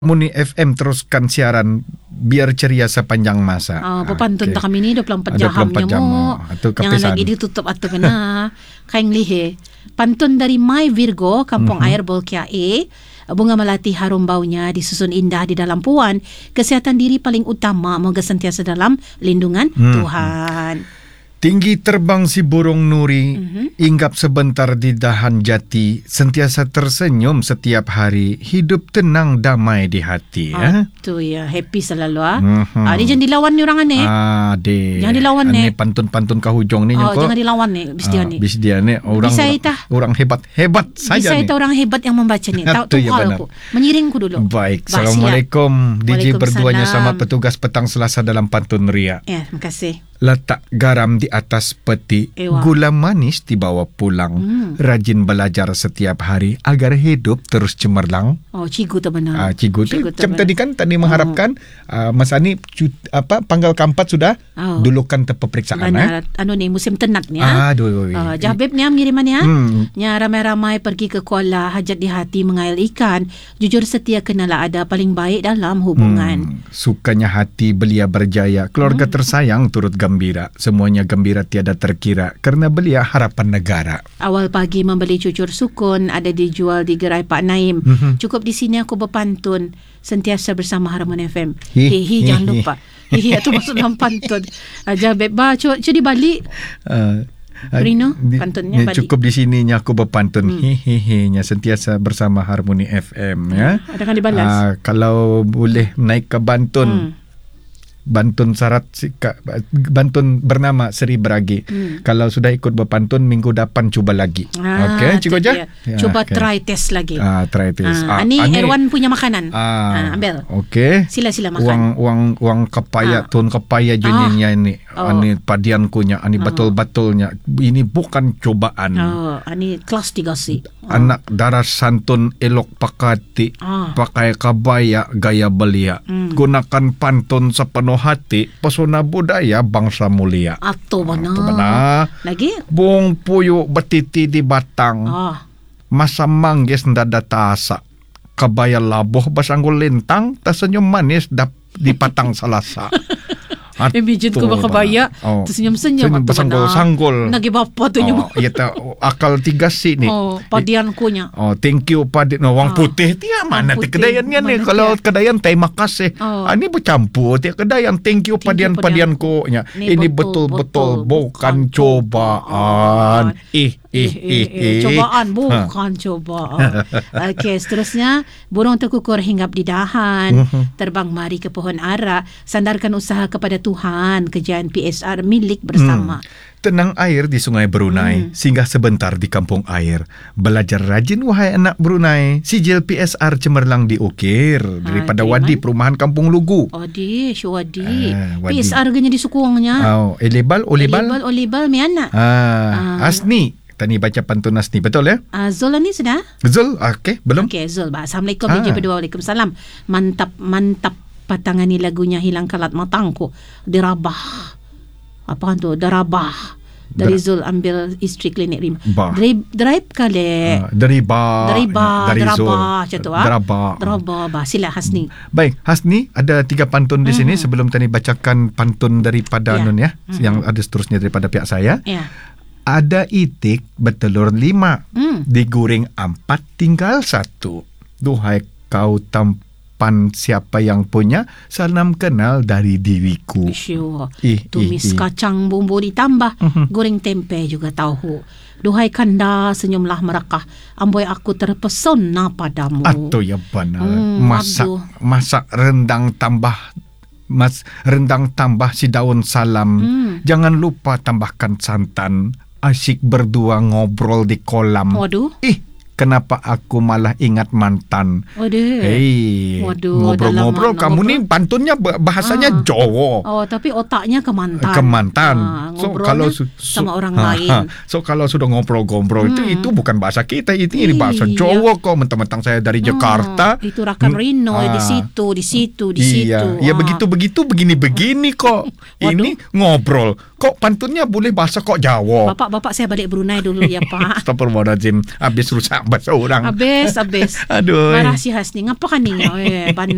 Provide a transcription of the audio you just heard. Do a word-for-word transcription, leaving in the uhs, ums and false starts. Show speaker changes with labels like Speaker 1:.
Speaker 1: Muni F M teruskan siaran biar ceria sepanjang masa.
Speaker 2: Ah, pepantun okay. Tak kami ni dua puluh empat
Speaker 1: dua puluh empat
Speaker 2: jamnya
Speaker 1: jam,
Speaker 2: mo.
Speaker 1: Itu
Speaker 2: Jangan lagi ditutup atau kena. Kain lihe. Pantun dari My Virgo, Kampung mm-hmm. Air Bolkia A. Bunga melati harum baunya disusun indah di dalam puan. Kesihatan diri paling utama, moga sentiasa dalam lindungan mm-hmm. Tuhan.
Speaker 1: Tinggi terbang si burung nuri,
Speaker 2: Mm-hmm.
Speaker 1: hinggap sebentar di dahan jati, sentiasa tersenyum setiap hari, hidup tenang damai di hati.
Speaker 2: Ah,
Speaker 1: ya.
Speaker 2: tu ya, happy selalu ah.
Speaker 1: Mm-hmm.
Speaker 2: Ah, dia jangan dilawan ni orang aneh.
Speaker 1: Ah, de.
Speaker 2: Jangan dilawan ni.
Speaker 1: Ane pantun-pantun kahujong ni.
Speaker 2: Oh,
Speaker 1: nyoko.
Speaker 2: jangan dilawan ni, bis dia
Speaker 1: Ah,
Speaker 2: ni.
Speaker 1: bis dia ni orang
Speaker 2: Bisa
Speaker 1: orang,
Speaker 2: itah.
Speaker 1: orang hebat hebat saja
Speaker 2: Bisa
Speaker 1: ni.
Speaker 2: itu orang hebat yang membaca ni. Tahu tu
Speaker 1: Tu ya
Speaker 2: hal
Speaker 1: benar.
Speaker 2: aku. Menyiringku dulu.
Speaker 1: Baik,
Speaker 2: Bah,
Speaker 1: Assalamualaikum. D J
Speaker 2: Waalaikumsalam.
Speaker 1: berduanya sama petugas petang Selasa dalam pantun ria.
Speaker 2: Ya, terima kasih.
Speaker 1: Letak garam di atas peti,
Speaker 2: Ewa.
Speaker 1: gula manis dibawa pulang.
Speaker 2: Hmm.
Speaker 1: Rajin belajar setiap hari agar hidup terus cemerlang.
Speaker 2: Oh, cigu tu benar.
Speaker 1: Ah, cigu tu
Speaker 2: Cigu tu
Speaker 1: macam
Speaker 2: benar.
Speaker 1: tadi kan tadi mengharapkan ah, Mas Ani cu- apa panggal keempat sudah
Speaker 2: Oh.
Speaker 1: dulukan te peperiksaan eh.
Speaker 2: Benar. Anu ni musim tenat ni ah.
Speaker 1: Aduh.
Speaker 2: Uh, Jabib ni mengiriman ya.
Speaker 1: Hmm.
Speaker 2: Nya ramai-ramai pergi ke Kuala, hajat di hati mengail ikan. Jujur setia kenalah ada paling baik dalam hubungan.
Speaker 1: Hmm, sukanya hati belia berjaya, keluarga
Speaker 2: Hmm.
Speaker 1: tersayang turut gembira, semuanya gembira tiada terkira karena belia harapan negara.
Speaker 2: Awal pagi membeli cucur sukun, ada dijual di gerai Pak Naim.
Speaker 1: Mhm.
Speaker 2: Cukup di sini aku berpantun, sentiasa bersama Harmon F M.
Speaker 1: Hi,
Speaker 2: Hihi,
Speaker 1: hi,
Speaker 2: jangan
Speaker 1: hi.
Speaker 2: lupa. Hihi, itu maksud dalam pantun. Aja beba, cuba cuba balik.
Speaker 1: Uh,
Speaker 2: Rino, pantunnya balik.
Speaker 1: cukup di sininya aku berpantun.
Speaker 2: Hmm.
Speaker 1: Hihihi, nya sentiasa bersama Harmoni F M ya.
Speaker 2: Ada kan dibalas?
Speaker 1: Ah, kalau boleh naik ke Bantun.
Speaker 2: Hmm.
Speaker 1: Bantun syarat si- ka- Bantun bernama Seri Beragi.
Speaker 2: Hmm.
Speaker 1: Kalau sudah ikut berpantun minggu depan cuba lagi.
Speaker 2: Ah,
Speaker 1: Okey, Cikgu
Speaker 2: tu
Speaker 1: Jah?
Speaker 2: dia.
Speaker 1: Ya,
Speaker 2: Cuba
Speaker 1: okey.
Speaker 2: try test lagi.
Speaker 1: Ah, try test.
Speaker 2: Ah, ini Erwan punya makanan.
Speaker 1: Ah,
Speaker 2: Ah, ambil.
Speaker 1: Okey.
Speaker 2: Sila-sila makan.
Speaker 1: Uang uang uang kepaya
Speaker 2: Ah.
Speaker 1: tun kepaya juninya ini.
Speaker 2: Oh.
Speaker 1: Ani padiankunya, ani
Speaker 2: Oh.
Speaker 1: betul-betulnya. Ini bukan cobaan.
Speaker 2: Oh, ini kelas tiga sih. Oh.
Speaker 1: Anak darah santun elok pakati,
Speaker 2: Ah.
Speaker 1: pakai kabaya gaya belia.
Speaker 2: Hmm.
Speaker 1: Gunakan pantun sepenuh hati, pesona budaya bangsa mulia.
Speaker 2: Atau benar.
Speaker 1: Itu benar.
Speaker 2: Lagi?
Speaker 1: Bung puyuk betiti di batang.
Speaker 2: Oh.
Speaker 1: Masa manggis ndada tasa. Kabaya labuh basanggul lintang, tersenyum manis dap di patang salasa.
Speaker 2: Imagine ko makabaya.
Speaker 1: Oh.
Speaker 2: Tersenyum-senyum.
Speaker 1: Senyum basanggol-sanggol.
Speaker 2: Nagi bapa tu nyo.
Speaker 1: Oh, iya ta akal tiga si ni.
Speaker 2: Oh, padian ko niya.
Speaker 1: Oh, thank you padi no wang
Speaker 2: Ah.
Speaker 1: putih tiya mana
Speaker 2: Wang
Speaker 1: ti
Speaker 2: putih,
Speaker 1: kedayan yan ni
Speaker 2: mana
Speaker 1: kalau
Speaker 2: tiya?
Speaker 1: kedayan terima kasih.
Speaker 2: Oh.
Speaker 1: Ani bercampur ti kedayan thank you
Speaker 2: Thank you,
Speaker 1: padian-padian ko nya.
Speaker 2: Ni
Speaker 1: Ini
Speaker 2: betul-betul
Speaker 1: betul-betul bukan
Speaker 2: bukan
Speaker 1: cobaan. Ih
Speaker 2: Eh,
Speaker 1: ih
Speaker 2: eh,
Speaker 1: ih.
Speaker 2: eh,
Speaker 1: ih.
Speaker 2: cobaan
Speaker 1: Ha.
Speaker 2: bukan cobaan. Okey, seterusnya burung terkukur hinggap di dahan,
Speaker 1: Mhm.
Speaker 2: terbang mari ke pohon ara, sandarkan usaha kepada Tuhan, kejayaan P S R milik bersama.
Speaker 1: Tenang air di sungai Brunei,
Speaker 2: Hmm.
Speaker 1: singgah sebentar di kampung air. Belajar rajin wahai anak Brunei, sijil P S R cemerlang diukir daripada
Speaker 2: Okey,
Speaker 1: Wadi
Speaker 2: Man.
Speaker 1: Perumahan Kampung Lugu.
Speaker 2: Odi, syuadi.
Speaker 1: Ah, wadi.
Speaker 2: P S R ganya di sukuangnya.
Speaker 1: Oh, elebal, olebal.
Speaker 2: Olibal, olibal, miana.
Speaker 1: Ah,
Speaker 2: Ah.
Speaker 1: Asni. Tani baca pantun Asni, betul ya?
Speaker 2: Uh, Zul ni sudah?
Speaker 1: Betul? Okey, belum?
Speaker 2: Okey, Zul. Ba. Assalamualaikum.
Speaker 1: Ah.
Speaker 2: D J berdua. Waalaikumsalam. Mantap, mantap. Patangani lagunya hilang kalat matangku. Dirabah. Apa kan tu? Darabah. Dari
Speaker 1: Dar-
Speaker 2: Zul ambil isteri klinik Rim.
Speaker 1: Bah.
Speaker 2: Drive, drive kali.
Speaker 1: Ah, deriba.
Speaker 2: Deriba,
Speaker 1: dari
Speaker 2: deraba,
Speaker 1: Zul.
Speaker 2: macam tu ah.
Speaker 1: Deraba.
Speaker 2: Deraba, bah. Sila Hasni.
Speaker 1: Baik, Hasni ada tiga pantun di sini
Speaker 2: Mhm.
Speaker 1: sebelum tadi bacakan pantun daripada
Speaker 2: Ya.
Speaker 1: Nun ya,
Speaker 2: Mhm.
Speaker 1: yang ada seterusnya daripada pihak saya.
Speaker 2: Ya.
Speaker 1: Ada itik bertelur lima,
Speaker 2: Hmm.
Speaker 1: digoreng empat tinggal satu. Duhai kau tampan siapa yang punya, salam kenal dari diriku.
Speaker 2: Sure.
Speaker 1: Ih, ih, ih.
Speaker 2: Tumis kacang bumbu ditambah.
Speaker 1: Mhm.
Speaker 2: Goreng tempe juga tahu. Duhai kanda, senyumlah merekah. Amboi aku terpesona padamu.
Speaker 1: Atau ya benar.
Speaker 2: Hmm,
Speaker 1: masak
Speaker 2: aduh.
Speaker 1: masak rendang tambah mas rendang tambah si daun salam.
Speaker 2: Hmm.
Speaker 1: Jangan lupa tambahkan santan. Asyik berdua ngobrol di kolam.
Speaker 2: Waduh.
Speaker 1: Ih, kenapa aku malah ingat mantan?
Speaker 2: Waduh.
Speaker 1: Hei,
Speaker 2: Waduh,
Speaker 1: ngobrol-ngobrol
Speaker 2: dalam
Speaker 1: kamu
Speaker 2: ngobrol.
Speaker 1: ni pantunnya bah- bahasanya
Speaker 2: Ah.
Speaker 1: Jawa.
Speaker 2: Oh, tapi otaknya ke mantan.
Speaker 1: Ke mantan.
Speaker 2: Ah,
Speaker 1: So
Speaker 2: ngobrolnya
Speaker 1: kalau su- su-
Speaker 2: sama orang
Speaker 1: ha,
Speaker 2: lain.
Speaker 1: ha. So kalau sudah ngobrol-ngobrol itu
Speaker 2: Hmm.
Speaker 1: itu bukan bahasa kita, itu ini bahasa
Speaker 2: Iya.
Speaker 1: Jawa kok. Mentang-mentang saya dari Jakarta.
Speaker 2: Ah, itu rakan
Speaker 1: Hmm,
Speaker 2: Rino
Speaker 1: ah.
Speaker 2: di situ, di situ, di
Speaker 1: Iya,
Speaker 2: situ.
Speaker 1: ya
Speaker 2: Ah.
Speaker 1: begitu-begitu begini-begini kok.
Speaker 2: Waduh.
Speaker 1: Ini ngobrol. Kok pantunnya boleh bahasa kok Jawa?
Speaker 2: Bapak-bapak saya balik Brunei dulu ya, Pak.
Speaker 1: Astagfirullahaladzim. Habis rusak bahasa orang.
Speaker 2: Habis, habis.
Speaker 1: Aduh.
Speaker 2: Marah si Hasni. Ngapa kan ni? Eh, ban